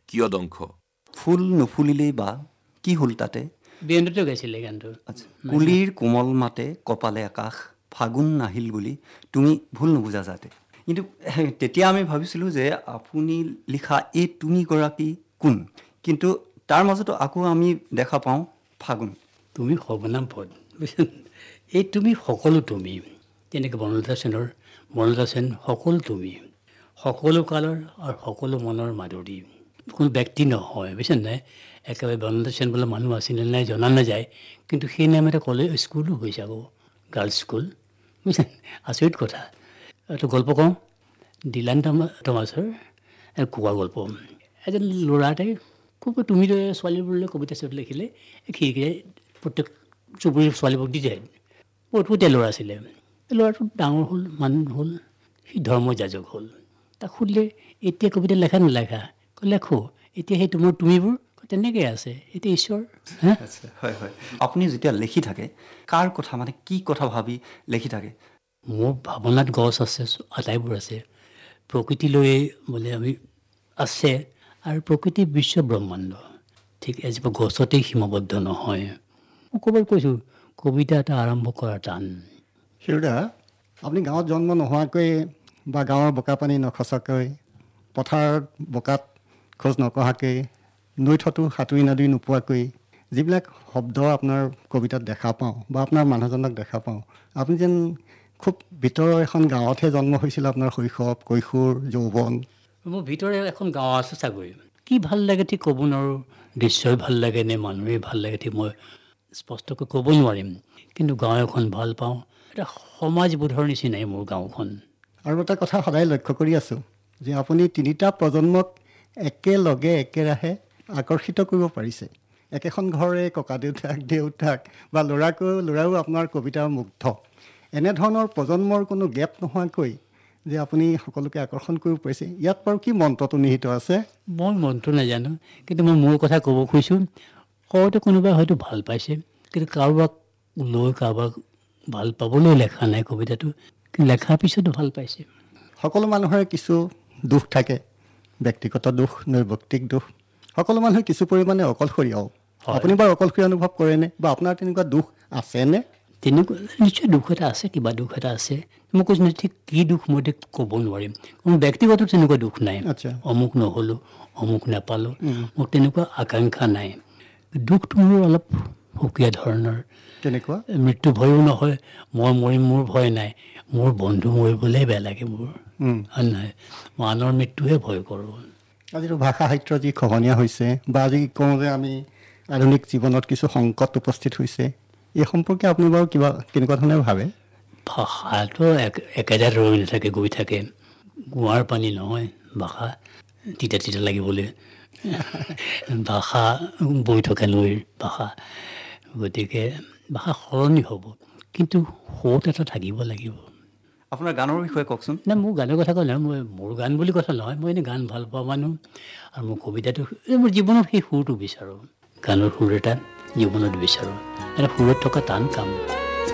কিয় দংশ? ফুল নুফুলিলেই বা কি হ'ল তাতে? বিয়ন্দতো গাইছিলে গানটো। কুলিৰ কোমল মাতে কপালে আকাশ, ফাগুন নাহিল বুলি তুমি ভুল নুবুজা যাতে। কিন্তু তেতিয়া আমি ভাবিছিলোঁ যে আপুনি লিখা এই তুমিগৰাকী কোন, কিন্তু তাৰ মাজতো আকৌ আমি দেখা পাওঁ ফাগুন। তুমি সৰ্বনাম পদ, এই তুমি সকলো তুমি, তেনেকৈ বনলতা সেন সকলো তুমি, সকলো কালৰ আৰু সকলো মনৰ মাধুৰী, কোনো ব্যক্তি নহয় বুজিছে নাই। একেবাৰে বনলতা সেন বোলে মানুহ আছিলে নাই জনা নাযায়, কিন্তু সেই নামতে স্কুলো হৈছে আকৌ, গাৰ্লছ স্কুল বুজিছে। আচৰিত কথা। এইটো গল্প কওঁ, ডিলান থমাছৰ কোৱা গল্প। এজন ল'ৰা এটাই খুব তুমি ছোৱালীবোৰলৈ কবিতা চবিতা লিখিলে খিৰিকীৰে প্ৰত্যেক চুবুৰীৰ ছোৱালীবোৰক দি যায়। পটপটীয়া ল'ৰা আছিলে। ল'ৰাটো ডাঙৰ হ'ল, মানুহ হ'ল, সি ধৰ্মযাজক হ'ল। তাক সুধিলে এতিয়া কবিতা লেখা নেলেখা? লেখো। এতিয়া সেই তোমাৰ তুমিবোৰ তেনেকৈ আছে, এতিয়া ঈশ্বৰ। হয় হয়। আপুনি যেতিয়া লিখি থাকে কাৰ কথা, মানে কি কথা ভাবি লিখি থাকে? মোৰ ভাৱনাত গছ আছে, আটাইবোৰ আছে। প্ৰকৃতিলৈ বোলে আমি আছে, আৰু প্ৰকৃতি বিশ্ব ব্ৰহ্মাণ্ড ঠিক এজোপা গছতেই সীমাবদ্ধ নহয়। মই ক'ৰবাত কৈছোঁ কবিতা এটা আৰম্ভ কৰা টান। হিৰুদা, আপুনি গাঁৱত জন্ম নোহোৱাকৈ বা গাঁৱৰ বোকা পানী নখচাকৈ, পথাৰত বোকাত খোজ নকঢ়াকৈ, নৈত সাঁতুৰি নদী নোপোৱাকৈ যিবিলাক শব্দ আপোনাৰ কবিতাত দেখা পাওঁ বা আপোনাৰ মানুহজনক দেখা পাওঁ, আপুনি যেন খুব ভিতৰৰ এখন গাঁৱতহে জন্ম হৈছিল। আপোনাৰ শৈশৱ, কৈশোৰ, যৌৱন। মোৰ ভিতৰে এখন গাঁও আছে চাগৈ। কি ভাল লাগে ঠিক ক'ব নোৱাৰোঁ। দৃশ্যই ভাল লাগে নে মানুহেই ভাল লাগে ঠিক মই স্পষ্টকৈ ক'ব নোৱাৰিম, কিন্তু গাঁও এখন ভাল পাওঁ। এটা সমাজবোধৰ নিচিনাই মোৰ গাঁওখন। আৰু এটা কথা সদায় লক্ষ্য কৰি আছোঁ যে আপুনি 3টা প্ৰজন্মক একেলগে একেৰাহে আকৰ্ষিত কৰিব পাৰিছে। একেখন ঘৰে ককা দেউতাক বা ল'ৰাও আপোনাৰ কবিতাৰ মুগ্ধ। এনেধৰণৰ প্ৰজন্মৰ কোনো গেপ নোহোৱাকৈ যে আপুনি সকলোকে আকৰ্ষণ কৰিব পাৰিছে, ইয়াত বাৰু কি মন্ত্ৰটো নিহিত আছে? মই মন্ত্ৰ নাজানো, কিন্তু মই মোৰ কথা ক'ব খুজিছোঁ। কওঁতে কোনোবাই হয়তো ভাল পাইছে, কিন্তু কাৰোবাক ভাল পাবলৈ লেখা নাই কবিতাটো, কিন্তু লেখাৰ পিছতো ভাল পাইছে। সকলো মানুহৰে কিছু দুখ থাকে, ব্যক্তিগত দুখ, নৈবক্তিক দুখ। সকলো মানুহে কিছু পৰিমাণে অকলশৰীয়াও। আপুনি বাৰু অকলশৰীয়া অনুভৱ কৰেনে, বা আপোনাৰ তেনেকুৱা দুখ আছেনে? তেনেকুৱা নিশ্চয় দুখ এটা আছে, কিবা দুখ এটা আছে। মই কৈছোঁ ঠিক কি দুখ মই ঠিক ক'ব নোৱাৰিম। মোৰ ব্যক্তিগত তেনেকুৱা দুখ নাই। অমুক নহ'লোঁ, অমুক নাপালোঁ, মোৰ তেনেকুৱা আকাংক্ষা নাই। দুখটো মোৰ অলপ সুকীয়া ধৰণৰ। তেনেকুৱা মৃত্যু ভয়ো নহয়, মই মৰিম মোৰ ভয় নাই। মোৰ বন্ধু মৰিবলৈহে বেয়া লাগে মোৰ, নহয় মই আনৰ মৃত্যুহে ভয় কৰোঁ। আজিতো ভাষা সাহিত্যৰ যি খহনীয়া হৈছে, বা আজি কওঁ যে আমি আধুনিক জীৱনত কিছু সংকট উপস্থিত হৈছে, এই সম্পৰ্কে আপুনি বাৰু কেনেকুৱা ধৰণে ভাবে? ভাষাটো একেদাৰ ৰৈ নাথাকে, গৈ থাকে। কুঁৱাৰ পানী নহয় ভাষা, তিতা লাগিবলৈ। ভাষা বৈ থকা নৈৰ ভাষা, গতিকে ভাষা সলনি হ'ব, কিন্তু সোঁত এটা থাকিব লাগিব। আপোনাৰ গানৰ বিষয়ে কওকচোন। নাই, মোৰ গানৰ কথা কোৱা নাই, মোৰ গান বুলি কথা নহয়। মই এনেই গান ভাল পোৱা মানুহ, আৰু মোৰ কবিতাটো মোৰ জীৱনত সেই সুৰটো বিচাৰোঁ। গানৰ সুৰ এটা জীৱনত বিচাৰোঁ। এটা সুৰত থকা টান কাম।